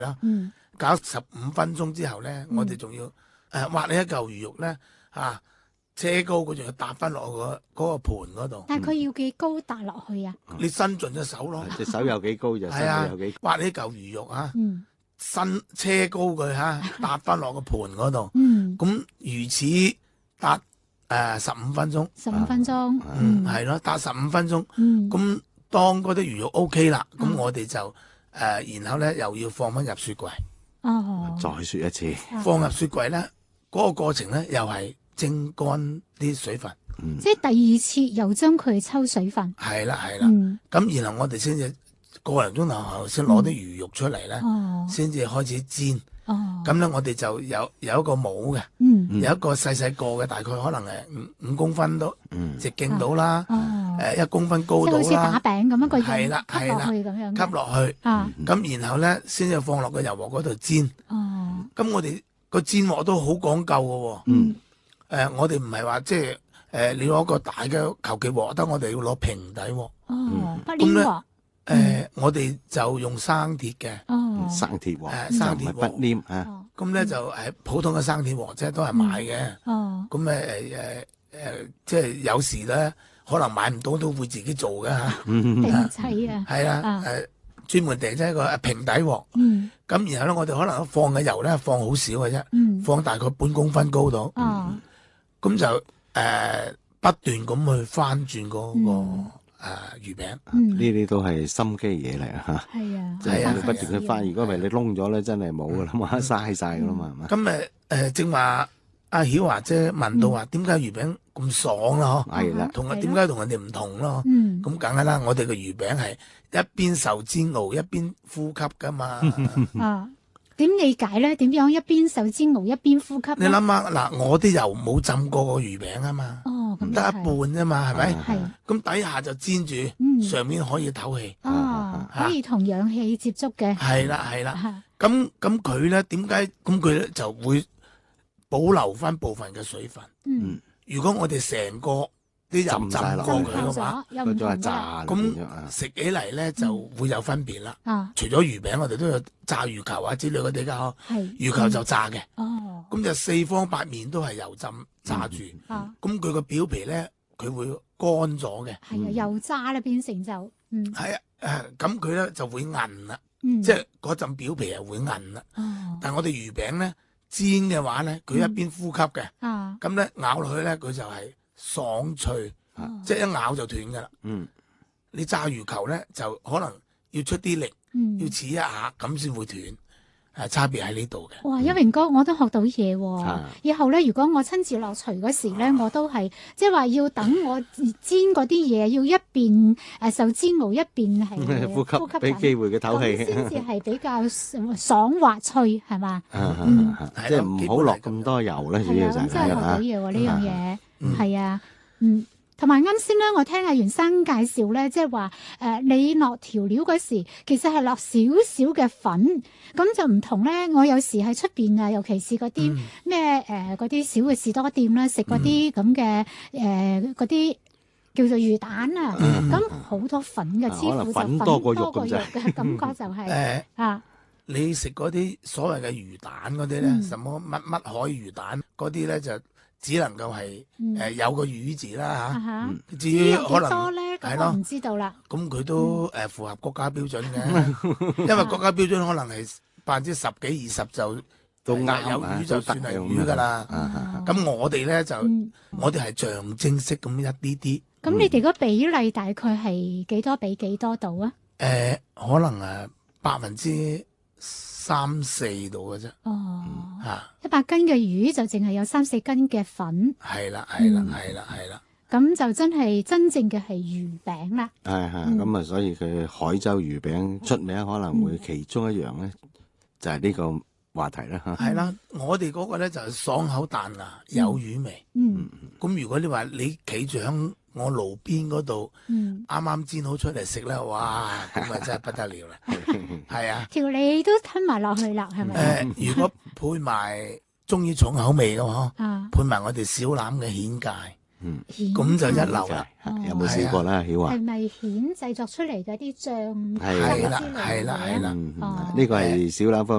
啦。 嗯搞15分鐘之後咧，我哋仲要挖呢一嚿魚肉咧車高佢仲要搭翻落嗰個盤嗰度。 但係佢要幾高搭落去啊？ 你伸盡隻手咯， 隻手有幾高就伸係啊到有幾高。 挖呢嚿魚肉嗯伸車高佢搭翻落個盤嗰度。 嗯， 咁如此搭15分鐘。 15分鐘， 係咯，搭15分鐘。 嗯咁當嗰啲魚肉 OK 啦，咁我哋就然後咧又要放翻入雪櫃。 哦， 再說一次， 放入雪櫃咧，嗰個過程咧又係蒸乾啲水分。 即係第二次又將佢抽水分。 係啦係啦， 嗯咁然後我哋先至個零鐘頭後先攞啲魚肉出嚟咧， 哦先至開始煎。 哦， 咁咧我哋就有一個模嘅， 嗯有一個細細個嘅，大概可能5公分到，直徑到啦， 哦， 1公分高到即係好似打啦， 餅咁一個係啦吸落去咁樣嘅。 吸落去。 啊， 咁然後咧先至放落個油鑊嗰度煎。 哦， 咁我哋個煎鑊都好講究嘅喎。我哋唔係話即係你攞個大嘅求其鑊得，我哋要攞平底鑊。 哦，不黏鑊。 我哋就用生鐵嘅。 哦， 生鐵鑊， 生鐵鑊就唔係不黏啊。 哦， 咁咧就普通嘅生鐵鑊啫，都係買嘅。 哦， 咁即係有時咧，可能買唔到都會自己做嘅嚇。 定製啊。 係啦， 啊專門訂咗一個平底鑊。 嗯咁然後咧，我哋可能放嘅油咧放好少嘅啫， 嗯。 放大概半公分高度。 哦， 咁就不斷咁去翻轉嗰個魚餅。 嗯， 呢啲都係心機嘢嚟啊！ 係啊， 即係係啊你不斷去翻，如果唔係你燶咗咧，真係冇噶啦嘛，嘥晒噶啦嘛，係嘛？ 咁正話阿曉華姐問到話點解魚餅咁爽啦？嗬， 係啦， 點解同人哋唔同咯？ 嗯， 咁梗係啦，我哋嘅魚餅係一邊受煎熬一邊呼吸噶嘛。 啊，點理解咧？點樣一邊受煎熬一邊呼吸咧？ 你諗下嗱，我啲油冇浸過個魚餅啊嘛， 哦，咁得一半啫嘛，係咪？ 係， 咁底下就煎住， 嗯上面可以透氣。 哦，可以同氧氣接觸嘅。 係啦係啦。 啊咁佢咧點解咁佢咧就會保留翻部分嘅水分？ 嗯， 如果我哋成個啲油浸過浸佢嘅話， 咗又唔佢都係同㗎啦。 炸咁變咗啊！ 食起嚟咧就會有分別啦。 啊， 除咗魚餅，我哋都有炸魚球啊之類嗰啲㗎。 係。 魚球就炸嘅， 哦， 咁就四方八面都係油浸炸住。 啊， 咁佢個表皮咧，佢會乾咗嘅。 係啊，油炸咧變成就，嗯係啊，咁佢咧就會韌啦， 嗯， 即係嗰陣表皮係會韌啦。 哦， 但係我哋魚餅咧煎嘅話咧，佢一邊呼吸嘅， 啊， 咁咧咬落去咧佢就係爽脆， 哦即係一咬就斷㗎啦。 嗯， 你炸魚球咧就可能要出啲力，要嗯， 似一下咁先會斷，差別喺呢度嘅。 哇！一榮哥，我都學到嘢喎啊。 以後咧，如果我親自落廚嗰時咧，我都係即係話要等我煎嗰啲嘢，要一邊受煎熬，一邊係呼吸俾機會嘅透氣， 咁先至係比較爽滑脆，係嘛？ 即係唔好落咁多油咧，主係啊， 要就係咁真係學到啊。 嘢喎呢樣嘢，係啊，嗯。同埋啱先咧，我聽阿袁生介紹咧，即係話你落調料嗰時，其實係落少少嘅粉，咁就唔同咧。我有時喺出邊啊，尤其是嗰啲咩嗰啲小嘅士多店啦，食嗰啲咁嘅嗰啲叫做魚蛋啊，咁好多粉嘅，似乎就粉多過肉多過肉嘅感覺就係啊， 你食嗰啲所謂嘅魚蛋嗰啲咧，什麼乜海魚蛋嗰啲咧，就只能夠係有個魚字啦嚇。至於可能多咧，咁我唔知道啦。 咁佢都符合國家標準嘅，因為國家標準可能係10%幾20%就都啱有魚就算係魚㗎啦。咁我哋咧就我哋係象徵式咁一啲啲。 咁你哋個比例大概係幾多比幾多度啊？ 可能3-4度嘅啫。 哦， 嚇， 100斤嘅魚就淨係有3-4斤嘅粉， 係啦。 咁就真正嘅係魚餅啦。 咁啊，所以佢海州魚餅出名，可能會其中一樣咧，就係呢個話題啦嚇。 係啦，我哋嗰個咧就係爽口彈牙，有魚味。咁如果你話你企住響我爐邊嗰度，啱啱煎好出嚟食咧，哇！咁啊真係不得了啦。係啊， 條脷都吞埋落去啦，係咪？ 如果配埋中意重口味嘅嗬， 啊， 配埋我哋小欖嘅蜆芥， 蜆咁就一流啦。 有冇試過啦？曉華係咪蜆製作出嚟嘅啲醬汁之類嘅係啦係啦係啦。 呢個係小欖方